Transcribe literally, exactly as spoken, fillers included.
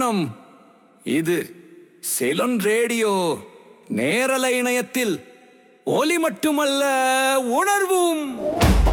வணக்கம். இது சிலோன் ரேடியோ. நேரலை இணையத்தில் ஒலி மட்டுமல்ல, உணர்வும்.